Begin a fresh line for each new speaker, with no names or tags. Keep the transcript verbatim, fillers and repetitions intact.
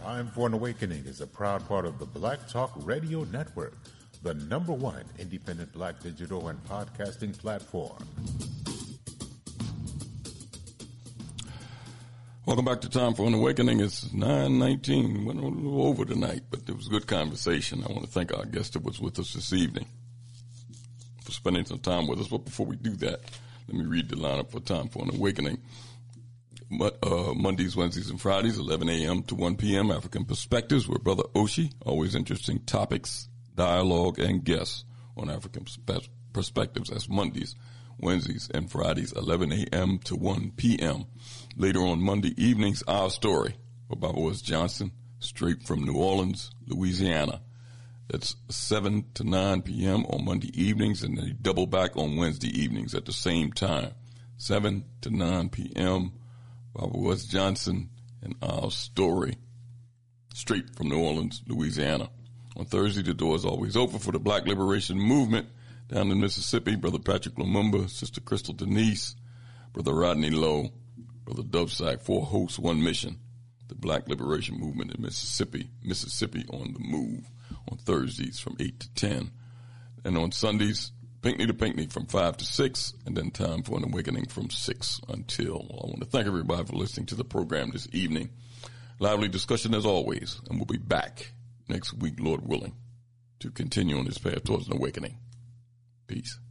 Time for an Awakening is a proud part of the Black Talk Radio Network, the number one independent black digital and podcasting platform.
Welcome back to Time for an Awakening. It's nine nineteen. Went a little over tonight, but it was a good conversation. I want to thank our guest that was with us this evening for spending some time with us. But before we do that, let me read the lineup for Time for an Awakening. Uh, Mondays, Wednesdays, and Fridays, eleven a.m. to one p.m. African Perspectives with Brother Oshi. Always interesting topics, dialogue, and guests on African Perspectives. That's Mondays, Wednesdays, and Fridays, eleven a.m. to one p.m. Later on Monday evenings, Our Story with Baba West Johnson, straight from New Orleans, Louisiana. It's seven to nine p.m. on Monday evenings, and then you double back on Wednesday evenings at the same time. seven to nine p.m. Baba West Johnson and Our Story, straight from New Orleans, Louisiana. On Thursday, the door is always open for the Black Liberation Movement down in Mississippi. Brother Patrick Lumumba, Sister Crystal Denise, Brother Rodney Lowe, Brother Dubsack, four hosts, one mission. The Black Liberation Movement in Mississippi, Mississippi on the move on Thursdays from eight to ten. And on Sundays, Pinckney to Pinckney from five to six, and then Time for an Awakening from six until. Well, I want to thank everybody for listening to the program this evening. Lively discussion as always, and we'll be back next week, Lord willing, to continue on this path towards an awakening. Peace.